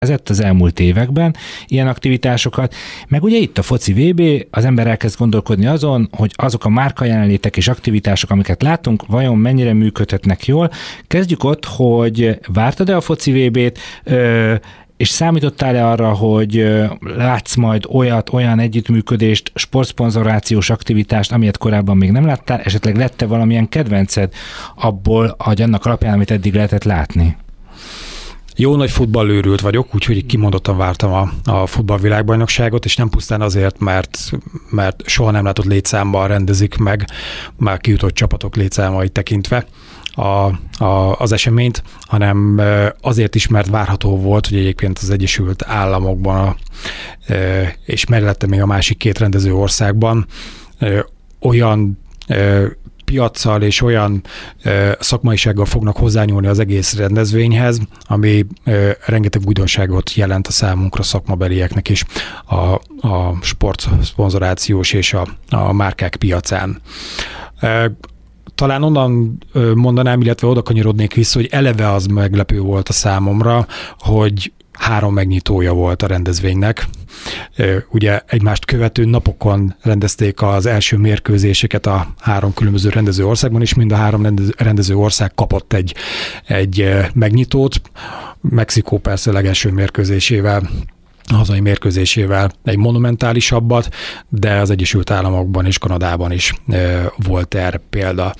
az elmúlt években ilyen aktivitásokat, meg ugye itt a foci VB, az ember elkezd gondolkodni azon, hogy azok a márkajelenlétek és aktivitások, amiket látunk, vajon mennyire működhetnek jól. Kezdjük ott, hogy vártad-e a foci VB-t, és számítottál-e arra, hogy látsz majd olyan együttműködést, sportszponzorációs aktivitást, amilyet korábban még nem láttál, esetleg lett-e valamilyen kedvenced abból, hogy annak alapján, amit eddig lehetett látni? Jó nagy futballőrült vagyok, úgyhogy kimondottan vártam a futballvilágbajnokságot, és nem pusztán azért, mert soha nem látott létszámban rendezik meg, már kijutott csapatok létszámait tekintve az eseményt, hanem azért is, mert várható volt, hogy egyébként az Egyesült Államokban és mellette még a másik két rendező országban olyan piaccal és olyan szakmaisággal fognak hozzányúlni az egész rendezvényhez, ami rengeteg újdonságot jelent a számunkra szakmabelieknek is a sportszponzorációs és a márkák piacán. Talán onnan mondanám, illetve oda kanyarodnék vissza, hogy eleve az meglepő volt a számomra, hogy 3 megnyitója volt a rendezvénynek. Ugye egymást követő napokon rendezték az első mérkőzéseket a 3 különböző rendező országban, és mind a 3 rendező ország kapott egy megnyitót. Mexikó persze legelső mérkőzésével, a hazai mérkőzésével egy monumentálisabbat, de az Egyesült Államokban és Kanadában is volt erre példa.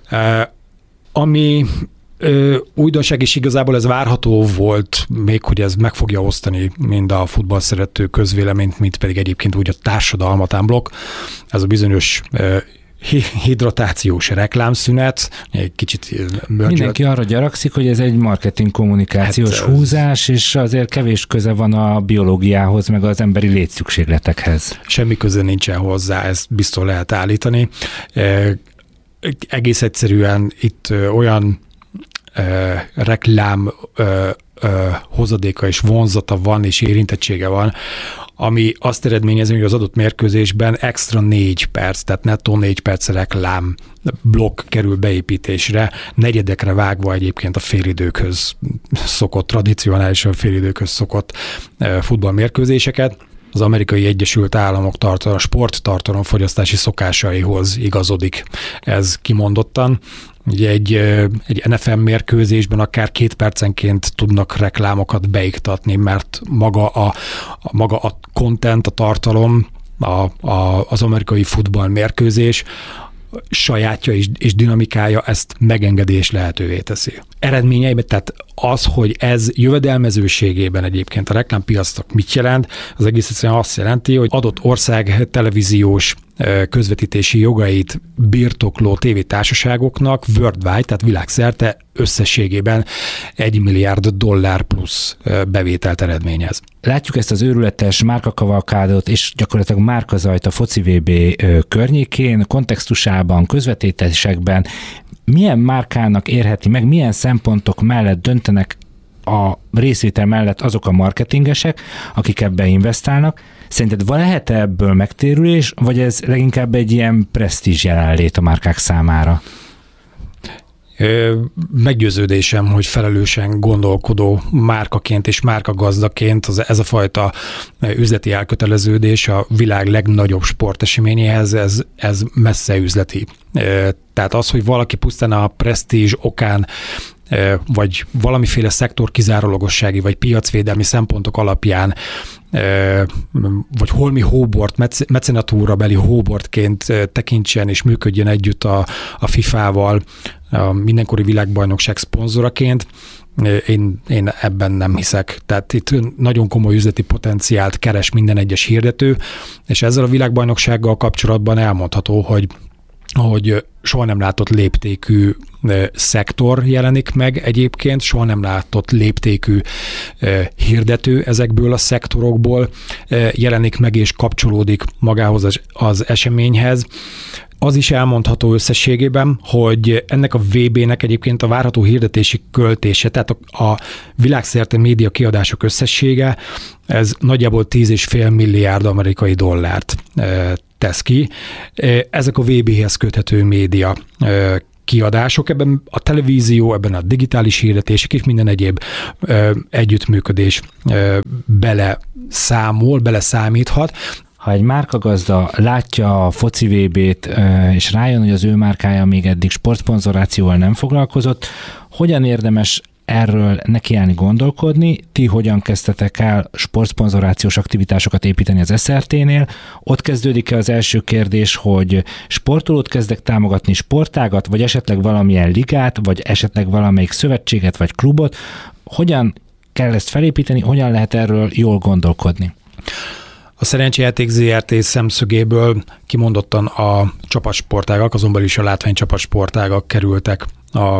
Ami újdonság is igazából ez várható volt, még hogy ez meg fogja osztani mind a futball szerető közvéleményt, mint pedig egyébként úgy a társadalmat unblock. Ez a bizonyos hidratációs reklámszünet, egy kicsit mindenki arra gyarakszik, hogy ez egy marketing kommunikációs húzás, és azért kevés köze van a biológiához, meg az emberi létszükségletekhez. Semmi köze nincsen hozzá, ezt biztos lehet állítani. Egész egyszerűen itt olyan reklám hozadéka és vonzata van, és érintettsége van, ami azt eredményezi, hogy az adott mérkőzésben extra 4 perc, tehát nettó 4 perc reklám blokk kerül beépítésre, negyedekre vágva egyébként a félidőkhöz szokott, tradicionálisan félidőkhöz szokott futballmérkőzéseket. Az Amerikai Egyesült Államok a sporttartalomfogyasztási szokásaihoz igazodik ez kimondottan. Ugye egy NFL mérkőzésben akár 2 percenként tudnak reklámokat beiktatni, mert maga a content, a tartalom, az amerikai futball mérkőzés sajátja és dinamikája ezt megengedés lehetővé teszi. Eredményeiben, tehát az, hogy ez jövedelmezőségében egyébként a reklámpiacnak mit jelent, az egész egyszerűen azt jelenti, hogy adott ország televíziós közvetítési jogait birtokló tévétársaságoknak worldwide, tehát világszerte összességében $1 milliárd plusz bevételt eredményez. Látjuk ezt az őrületes márkakavalkádot és gyakorlatilag márkazajt a foci VB környékén, kontextusában, közvetítésekben. Milyen márkának érheti meg, milyen szempontok mellett döntenek a részvétel mellett azok a marketingesek, akik ebbe investálnak? Szerinted lehet ebből megtérülés, vagy ez leginkább egy ilyen presztízs jelenlét a márkák számára? Meggyőződésem, hogy felelősen gondolkodó márkaként és márkagazdaként ez a fajta üzleti elköteleződés a világ legnagyobb sporteseményéhez, ez messze üzleti. Tehát az, hogy valaki pusztán a presztízs okán vagy valamiféle szektor kizárólagossági vagy piacvédelmi szempontok alapján vagy holmi hóbort, mecenatúrabeli hóbortként tekintsen és működjön együtt a FIFA-val, a mindenkori világbajnokság szponzoraként, én ebben nem hiszek. Tehát itt nagyon komoly üzleti potenciált keres minden egyes hirdető, és ezzel a világbajnoksággal kapcsolatban elmondható, hogy soha nem látott léptékű szektor jelenik meg egyébként, soha nem látott léptékű hirdető ezekből a szektorokból jelenik meg és kapcsolódik magához az eseményhez. Az is elmondható összességében, hogy ennek a VB-nek egyébként a várható hirdetési költése, tehát a világszerte média kiadások összessége, ez nagyjából $10,5 milliárd amerikai dollárt tesz ki. Ezek a VB-hez köthető média kiadások, ebben a televízió, ebben a digitális hirdetések és minden egyéb együttműködés beleszámíthat. Ha egy márkagazda látja a foci VB-t, és rájön, hogy az ő márkája még eddig sportszponzorációval nem foglalkozott, hogyan érdemes erről nekiállni gondolkodni? Ti hogyan kezdtetek el sportszponzorációs aktivitásokat építeni az SRT-nél? Ott kezdődik-e az első kérdés, hogy sportolót kezdek támogatni, sportágat, vagy esetleg valamilyen ligát, vagy esetleg valamelyik szövetséget, vagy klubot? Hogyan kell ezt felépíteni, hogyan lehet erről jól gondolkodni? A Szerencsejáték ZRT szemszögéből kimondottan a csapatsportágak, azonban is a látványcsapatsportágak kerültek a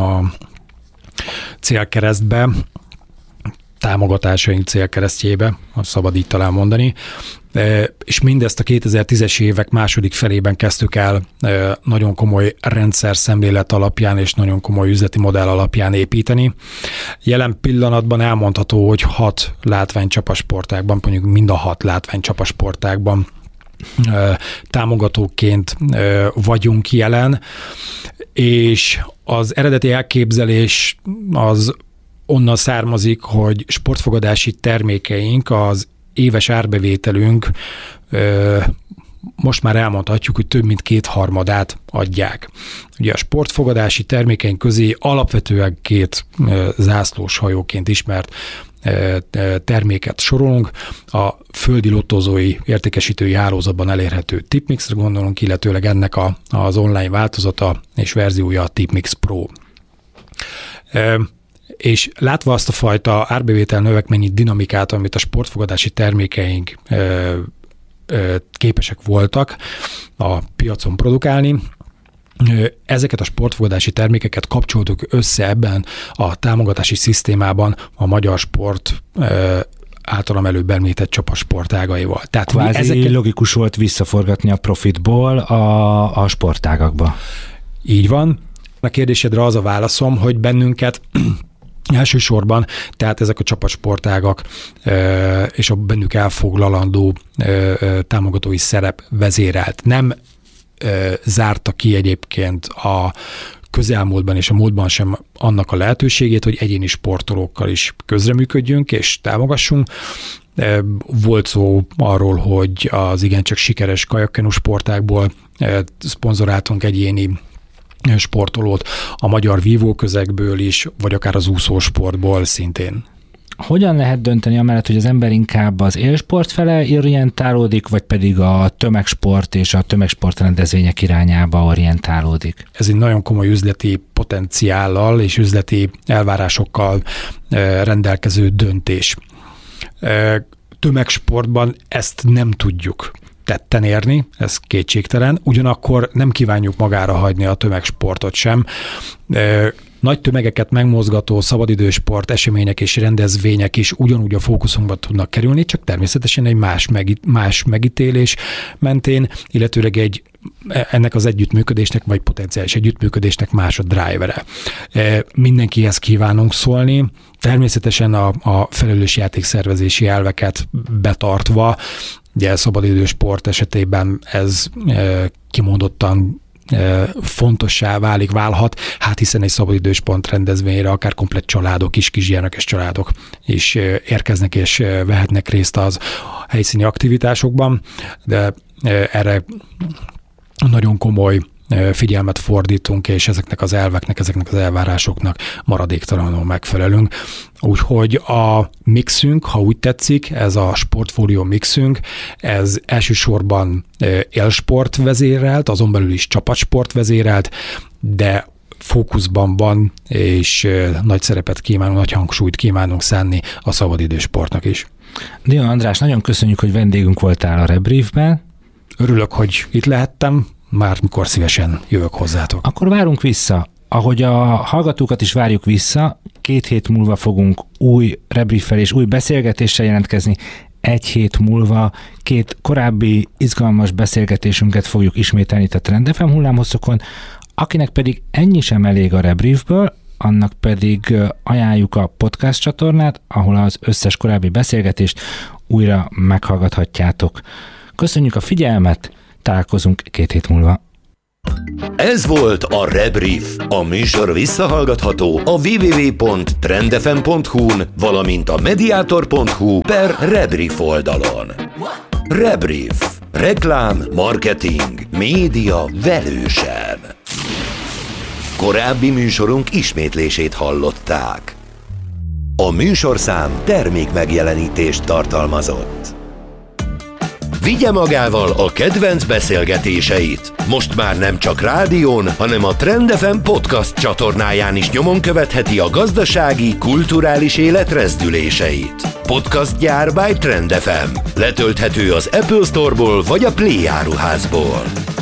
célkeresztbe, támogatásaink célkeresztjébe, azt szabad így talán mondani, és mindezt a 2010-es évek második felében kezdtük el nagyon komoly rendszerszemlélet alapján és nagyon komoly üzleti modell alapján építeni. Jelen pillanatban elmondható, hogy 6 látványcsapasportágban, mondjuk mind a 6 látványcsapasportágban támogatóként vagyunk jelen, és az eredeti elképzelés az onnan származik, hogy sportfogadási termékeink, az éves árbevételünk most már elmondhatjuk, hogy több mint 2/3 adják. Ugye a sportfogadási termékeink közé alapvetően 2 zászlós hajóként ismert terméket sorolunk. A földi lottozói értékesítői hálózatban elérhető Tipmixre gondolunk, illetőleg ennek az online változata és verziója a Tipmix Pro. És látva azt a fajta árbevétel növekményi dinamikát, amit a sportfogadási termékeink képesek voltak a piacon produkálni, ezeket a sportfogadási termékeket kapcsoltuk össze ebben a támogatási szisztémában a magyar sport általam előbb említett csapatsportágaival. Tehát kvázi logikus volt visszaforgatni a profitból a sportágakba. Így van. A kérdésedre az a válaszom, hogy bennünket elsősorban, tehát ezek a csapatsportágak és a bennük elfoglalandó támogatói szerep vezérelt. Nem zárta ki egyébként a közelmúltban és a múltban sem annak a lehetőségét, hogy egyéni sportolókkal is közreműködjünk és támogassunk. Volt szó arról, hogy az igencsak sikeres kajakkenu sportágból szponzoráltunk egyéni sportolót, a magyar vívóközegből is, vagy akár az úszósportból szintén. Hogyan lehet dönteni amellett, hogy az ember inkább az élsport fele orientálódik, vagy pedig a tömegsport és a tömegsport rendezvények irányába orientálódik? Ez egy nagyon komoly üzleti potenciállal és üzleti elvárásokkal rendelkező döntés. Tömegsportban ezt nem tudjuk tetten érni, ez kétségtelen, ugyanakkor nem kívánjuk magára hagyni a tömegsportot sem. Nagy tömegeket megmozgató szabadidősport, események és rendezvények is ugyanúgy a fókuszunkba tudnak kerülni, csak természetesen egy más megítélés mentén, illetőleg ennek az együttműködésnek, vagy potenciális együttműködésnek más a drivere. Mindenkihez kívánunk szólni, természetesen a felelős játékszervezési elveket betartva, ugye a szabadidősport esetében ez kimondottan fontossá válhat, hiszen egy szabadidőspont rendezvényre akár komplett családok, kisgyermekes családok is érkeznek és vehetnek részt az helyszíni aktivitásokban, de erre nagyon komoly figyelmet fordítunk, és ezeknek az elveknek, ezeknek az elvárásoknak maradéktalanul megfelelünk. Úgyhogy a mixünk, ha úgy tetszik, ez a sportfólió mixünk, ez elsősorban élsport vezérelt, azon belül is csapatsport vezérelt, de fókuszban van, és nagy szerepet kívánunk, nagy hangsúlyt kívánunk szánni a szabadidősportnak is. Dion András, nagyon köszönjük, hogy vendégünk voltál a Rebriefben. Örülök, hogy itt lehettem, már mikor szívesen jövök hozzátok. Akkor várunk vissza. Ahogy a hallgatókat is várjuk vissza, 2 hét múlva fogunk új Rebrieffel és új beszélgetéssel jelentkezni. 1 hét múlva 2 korábbi izgalmas beszélgetésünket fogjuk ismételni itt a Trend FM hullámhosszokon. Akinek pedig ennyi sem elég a Rebriefből, annak pedig ajánljuk a podcast csatornát, ahol az összes korábbi beszélgetést újra meghallgathatjátok. Köszönjük a figyelmet, találkozunk 2 hét múlva. Ez volt a Rebrief. A műsor visszahallgatható a www.trendfm.hu-n, valamint a mediator.hu/Rebrief oldalon. Rebrief. Reklám, marketing, média velősen. Korábbi műsorunk ismétlését hallották. A műsorszám termékmegjelenítést tartalmazott. Vigye magával a kedvenc beszélgetéseit. Most már nem csak rádión, hanem a Trend FM podcast csatornáján is nyomon követheti a gazdasági, kulturális élet rezdüléseit. Podcast gyár by Trend FM. Letölthető az Apple Store-ból vagy a Play áruházból.